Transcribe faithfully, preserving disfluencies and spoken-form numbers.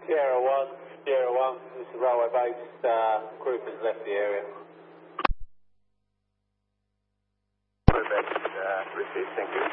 Sierra one, Sierra one, this is railway base, uh, group has left the area. Perfect, uh, received, thank you.